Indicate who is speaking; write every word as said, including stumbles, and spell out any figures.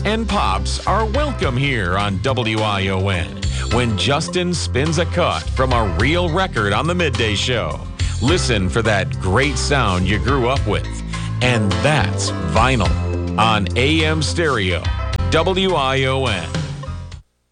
Speaker 1: and pops are welcome here on W I O N when Justin spins a cut from a real record on the Midday Show. Listen for that great sound you grew up with. And that's vinyl on A M Stereo, W I O N.